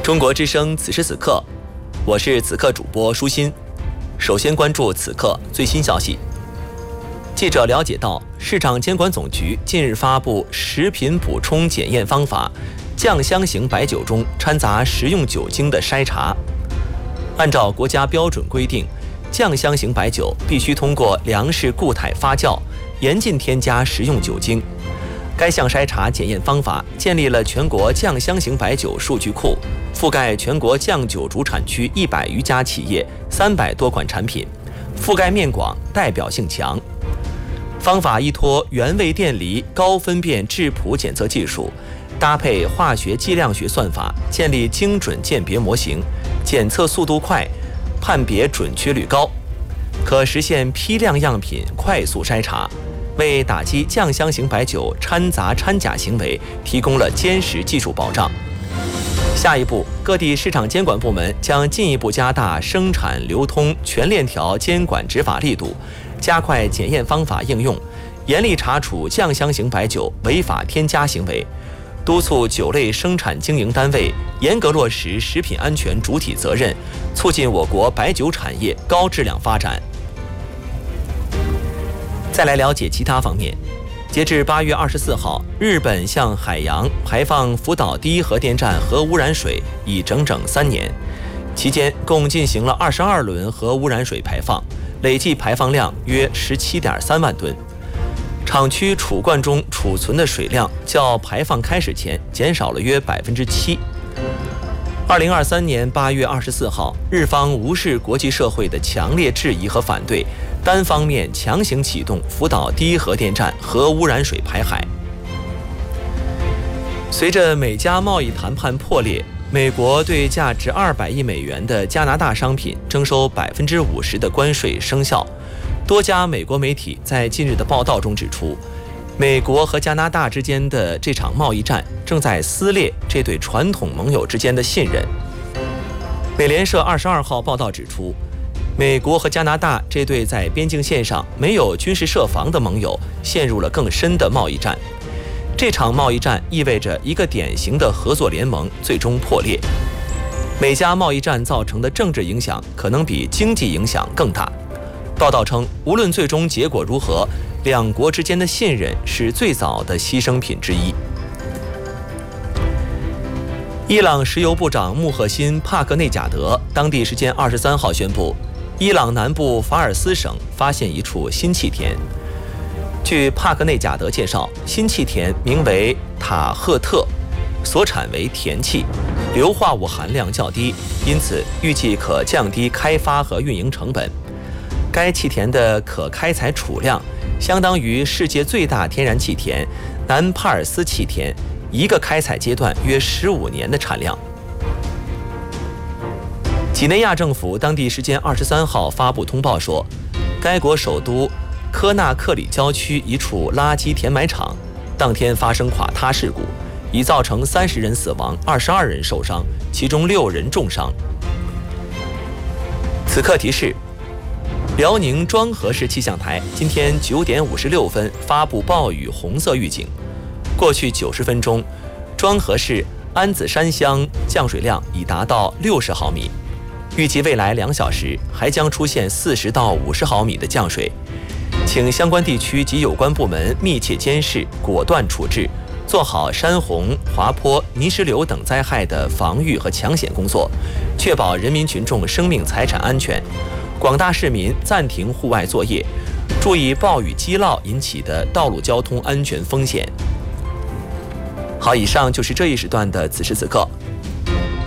中国之声此时此刻，我是此刻主播舒心。首先关注此刻最新消息。记者了解到，市场监管总局近日发布食品补充检验方法酱香型白酒中掺杂食用酒精的筛查。按照国家标准规定，酱香型白酒必须通过粮食固态发酵，严禁添加食用酒精。该项筛查检验方法建立了全国酱香型白酒数据库，覆盖全国酱酒主产区100余家企业，300多款产品，覆盖面广，代表性强。方法依托原味电离高分辨质谱检测技术，搭配化学计量学算法，建立精准鉴别模型，检测速度快，判别准确率高，可实现批量样品快速筛查，为打击酱香型白酒掺杂掺假行为提供了坚实技术保障。下一步，各地市场监管部门将进一步加大生产流通全链条监管执法力度，加快检验方法应用，严厉查处酱香型白酒违法添加行为，督促酒类生产经营单位严格落实食品安全主体责任，促进我国白酒产业高质量发展。再来了解其他方面。截至8月24号，日本向海洋排放福岛第一核电站核污染水已整整3年，期间共进行了22轮核污染水排放，累计排放量约17.3万吨。厂区储罐中储存的水量较排放开始前减少了约7%。2023年8月24号，日方无视国际社会的强烈质疑和反对，单方面强行启动福岛第一核电站核污染水排海。随着美加贸易谈判破裂，美国对价值200亿美元的加拿大商品征收50%的关税生效。多家美国媒体在近日的报道中指出，美国和加拿大之间的这场贸易战正在撕裂这对传统盟友之间的信任。美联社22号报道指出，美国和加拿大这对在边境线上没有军事设防的盟友陷入了更深的贸易战。这场贸易战意味着一个典型的合作联盟最终破裂。美加贸易战造成的政治影响可能比经济影响更大。报道称，无论最终结果如何，两国之间的信任是最早的牺牲品之一。伊朗石油部长穆赫辛·帕克内贾德当地时间23号宣布，伊朗南部法尔斯省发现一处新气田。据帕克内贾德介绍，新气田名为塔赫特，所产为田气，硫化物含量较低，因此预计可降低开发和运营成本。该气田的可开采储量相当于世界最大天然气田南帕尔斯气田一个开采阶段约15年的产量。几内亚政府当地时间23号发布通报说，该国首都科纳克里郊区一处垃圾填埋场当天发生垮塌事故，已造成30人死亡，22人受伤，其中6人重伤。此刻提示，辽宁庄河市气象台今天9点56分发布暴雨红色预警。过去90分钟，庄河市安子山乡降水量已达到60毫米，预计未来2小时还将出现40到50毫米的降水。请相关地区及有关部门密切监视，果断处置，做好山洪、滑坡、泥石流等灾害的防御和抢险工作，确保人民群众生命财产安全。广大市民暂停户外作业，注意暴雨积涝引起的道路交通安全风险。好，以上就是这一时段的此时此刻，